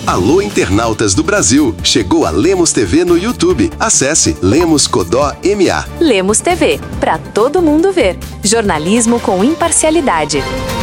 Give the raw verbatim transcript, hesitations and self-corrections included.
Alô, internautas do Brasil! Chegou a Lemos T V no YouTube. Acesse Lemos Codó M A. Lemos T V, para todo mundo ver. Jornalismo com imparcialidade.